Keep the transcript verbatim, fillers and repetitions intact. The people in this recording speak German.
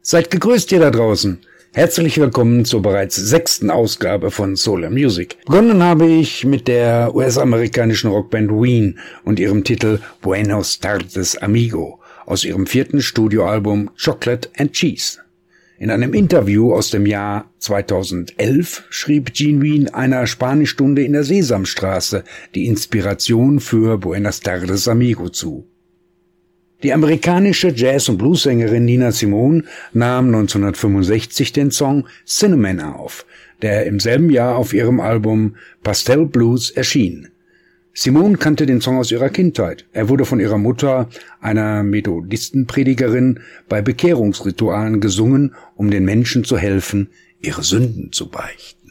Seid gegrüßt ihr da draußen. Herzlich willkommen zur bereits sechsten Ausgabe von Solar Music. Begonnen habe ich mit der U S-amerikanischen Rockband Ween und ihrem Titel Buenos Tardes Amigo aus ihrem vierten Studioalbum Chocolate and Cheese. In einem Interview aus dem Jahr zweitausendelf schrieb Gene Ween einer Spanischstunde in der Sesamstraße die Inspiration für Buenos Tardes Amigo zu. Die amerikanische Jazz- und Bluessängerin Nina Simone nahm neunzehnhundertfünfundsechzig den Song Cinnamon auf, der im selben Jahr auf ihrem Album Pastel Blues erschien. Simone kannte den Song aus ihrer Kindheit. Er wurde von ihrer Mutter, einer Methodistenpredigerin, bei Bekehrungsritualen gesungen, um den Menschen zu helfen, ihre Sünden zu beichten.